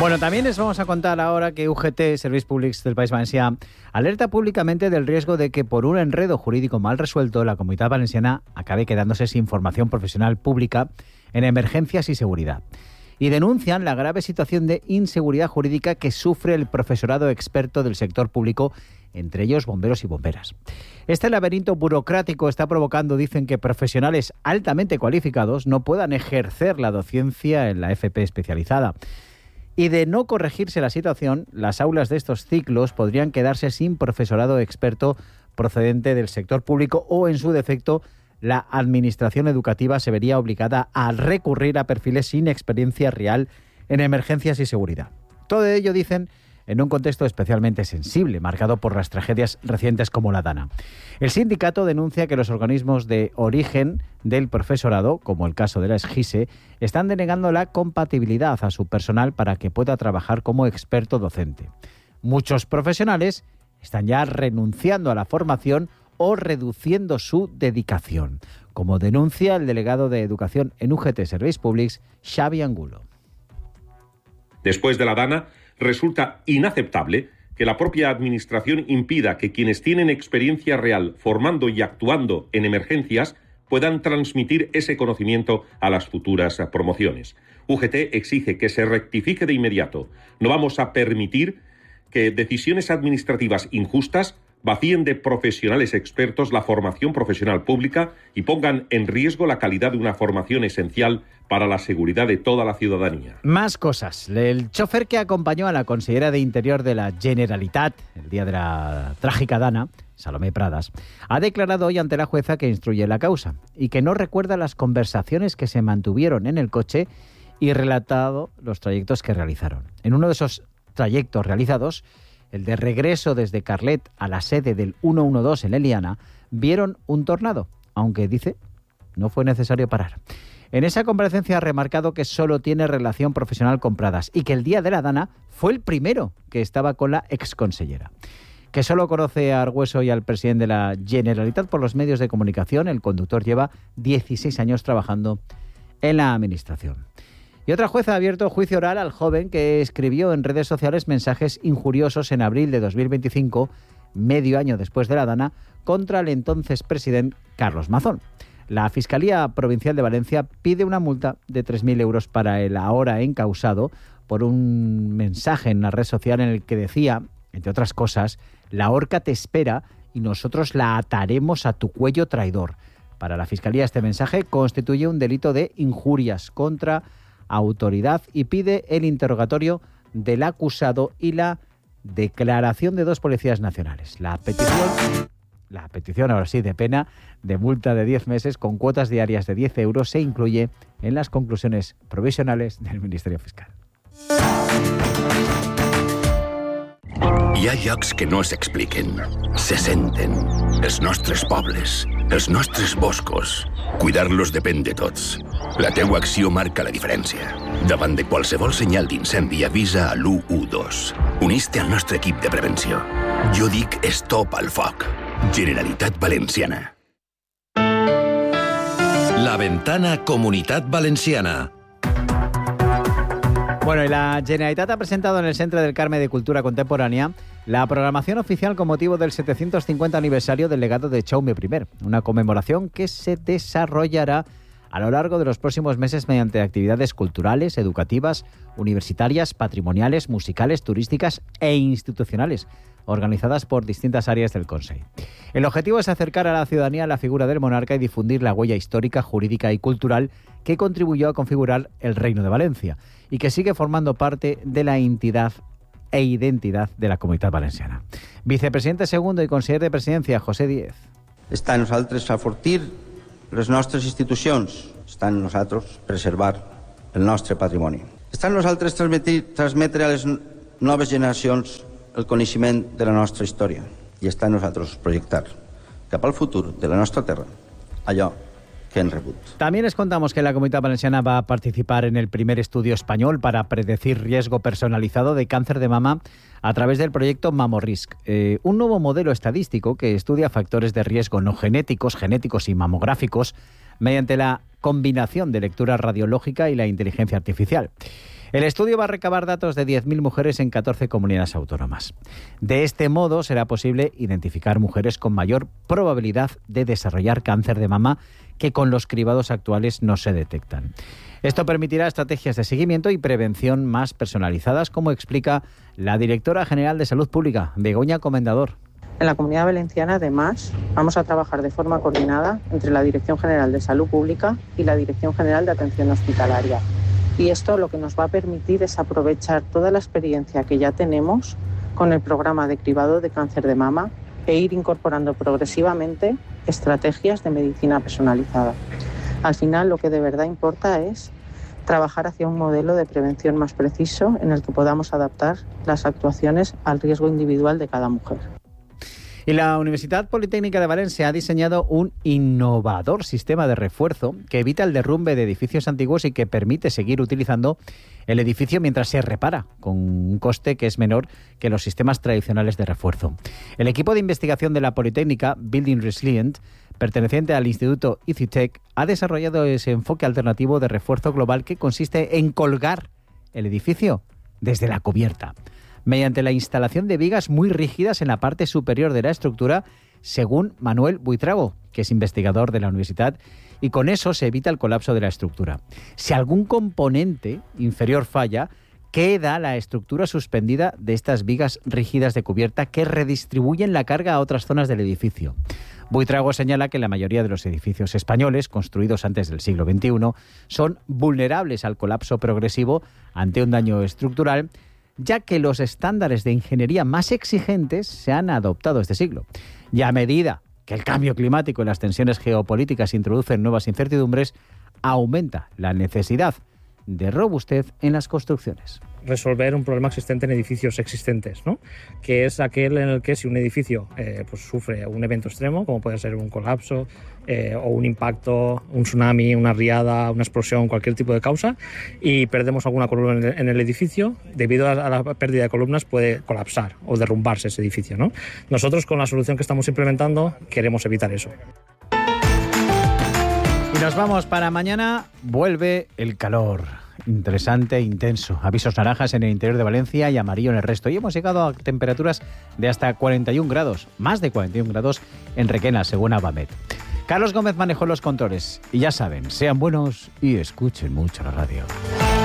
Bueno, también les vamos a contar ahora que UGT, Serveis Públics del País Valencià, alerta públicamente del riesgo de que por un enredo jurídico mal resuelto la Comunitat Valenciana acabe quedándose sin formación profesional pública en emergencias y seguridad. Y denuncian la grave situación de inseguridad jurídica que sufre el profesorado experto del sector público, entre ellos bomberos y bomberas. Este laberinto burocrático está provocando, dicen, que profesionales altamente cualificados no puedan ejercer la docencia en la FP especializada. Y de no corregirse la situación, las aulas de estos ciclos podrían quedarse sin profesorado experto procedente del sector público o, en su defecto, la administración educativa se vería obligada a recurrir a perfiles sin experiencia real en emergencias y seguridad. Todo ello, dicen, en un contexto especialmente sensible, marcado por las tragedias recientes como la Dana. El sindicato denuncia que los organismos de origen del profesorado, como el caso de la SGISE, están denegando la compatibilidad a su personal para que pueda trabajar como experto docente. Muchos profesionales están ya renunciando a la formación o reduciendo su dedicación, como denuncia el delegado de Educación en UGT Serveis Públics, Xavi Angulo. Después de la Dana, resulta inaceptable que la propia Administración impida que quienes tienen experiencia real formando y actuando en emergencias puedan transmitir ese conocimiento a las futuras promociones. UGT exige que se rectifique de inmediato. No vamos a permitir que decisiones administrativas injustas vacíen de profesionales expertos la formación profesional pública y pongan en riesgo la calidad de una formación esencial para la seguridad de toda la ciudadanía. Más cosas. El chofer que acompañó a la consellera de Interior de la Generalitat el día de la trágica Dana, Salomé Pradas, ha declarado hoy ante la jueza que instruye la causa y que no recuerda las conversaciones que se mantuvieron en el coche y relatado los trayectos que realizaron. En uno de esos trayectos realizados, el de regreso desde Carlet a la sede del 112 en Eliana, vieron un tornado, aunque, dice, no fue necesario parar. En esa comparecencia ha remarcado que solo tiene relación profesional con Pradas y que el día de la Dana fue el primero que estaba con la exconsellera. Que solo conoce a Argüeso y al presidente de la Generalitat por los medios de comunicación, el conductor lleva 16 años trabajando en la administración. Y otra jueza ha abierto juicio oral al joven que escribió en redes sociales mensajes injuriosos en abril de 2025, medio año después de la Dana, contra el entonces presidente Carlos Mazón. La Fiscalía Provincial de Valencia pide una multa de 3.000 euros para el ahora encausado por un mensaje en la red social en el que decía, entre otras cosas, la horca te espera y nosotros la ataremos a tu cuello traidor. Para la Fiscalía este mensaje constituye un delito de injurias contra autoridad y pide el interrogatorio del acusado y la declaración de 2 policías nacionales. La petición, ahora sí, de pena de multa de 10 meses con cuotas diarias de 10 euros se incluye en las conclusiones provisionales del Ministerio Fiscal. Hi ha llocs que no s'expliquen, se senten. Els nostres pobles, els nostres boscos. Cuidar-los depèn de tots. La teua acció marca la diferència. Davant de qualsevol senyal d'incendi, avisa a l'112. Unís-te al nostre equip de prevenció. Jo dic stop al foc. Generalitat Valenciana. La Ventana Comunitat Valenciana. Bueno, y la Generalitat ha presentado en el Centre del Carme de Cultura Contemporánea la programación oficial con motivo del 750 aniversario del legado de Jaume I, una conmemoración que se desarrollará a lo largo de los próximos meses mediante actividades culturales, educativas, universitarias, patrimoniales, musicales, turísticas e institucionales, organizadas por distintas áreas del Consell. El objetivo es acercar a la ciudadanía la figura del monarca y difundir la huella histórica, jurídica y cultural que contribuyó a configurar el Reino de Valencia y que sigue formando parte de la entidad e identidad de la Comunitat Valenciana. Vicepresidente segundo y conseller de Presidencia, José Díez. Està en nosaltres afortir les nostres institucions, està en nosaltres preservar el nostre patrimoni. Està en nosaltres transmetre a les noves generacions el coneixement de la nostra història i està en nosaltres projectar cap al futur de la nostra terra allò que han rebut. También les contamos que la Comunitat Valenciana va a participar en el primer estudio español para predecir riesgo personalizado de cáncer de mama a través del proyecto MamoRisk, un nuevo modelo estadístico que estudia factores de riesgo no genéticos, genéticos y mamográficos mediante la combinación de lectura radiológica y la inteligencia artificial. El estudio va a recabar datos de 10.000 mujeres en 14 comunidades autónomas. De este modo será posible identificar mujeres con mayor probabilidad de desarrollar cáncer de mama que con los cribados actuales no se detectan. Esto permitirá estrategias de seguimiento y prevención más personalizadas, como explica la directora general de Salud Pública, Begoña Comendador. En la Comunidad Valenciana, además, vamos a trabajar de forma coordinada entre la Dirección General de Salud Pública y la Dirección General de Atención Hospitalaria. Y esto lo que nos va a permitir es aprovechar toda la experiencia que ya tenemos con el programa de cribado de cáncer de mama e ir incorporando progresivamente estrategias de medicina personalizada. Al final, lo que de verdad importa es trabajar hacia un modelo de prevención más preciso en el que podamos adaptar las actuaciones al riesgo individual de cada mujer. Y la Universidad Politécnica de Valencia ha diseñado un innovador sistema de refuerzo que evita el derrumbe de edificios antiguos y que permite seguir utilizando el edificio mientras se repara, con un coste que es menor que los sistemas tradicionales de refuerzo. El equipo de investigación de la Politécnica, Building Resilient, perteneciente al Instituto EasyTech, ha desarrollado ese enfoque alternativo de refuerzo global que consiste en colgar el edificio desde la cubierta, mediante la instalación de vigas muy rígidas en la parte superior de la estructura, según Manuel Buitrago, que es investigador de la universidad, y con eso se evita el colapso de la estructura. Si algún componente inferior falla, queda la estructura suspendida de estas vigas rígidas de cubierta que redistribuyen la carga a otras zonas del edificio. Buitrago señala que la mayoría de los edificios españoles, construidos antes del siglo XXI, son vulnerables al colapso progresivo ante un daño estructural, ya que los estándares de ingeniería más exigentes se han adoptado este siglo. Y a medida que el cambio climático y las tensiones geopolíticas introducen nuevas incertidumbres, aumenta la necesidad de robustez en las construcciones. Resolver un problema existente en edificios existentes, ¿no? Que es aquel en el que si un edificio sufre un evento extremo, como puede ser un colapso o un impacto, un tsunami, una riada, una explosión, cualquier tipo de causa, y perdemos alguna columna en el edificio, debido a la pérdida de columnas puede colapsar o derrumbarse ese edificio, ¿no? Nosotros, con la solución que estamos implementando, queremos evitar eso. Y nos vamos para mañana. Vuelve el calor. Interesante e intenso. Avisos naranjas en el interior de Valencia y amarillo en el resto. Y hemos llegado a temperaturas de hasta 41 grados, más de 41 grados en Requena, según Avamet. Carlos Gómez manejó los controles. Y ya saben, sean buenos y escuchen mucho la radio.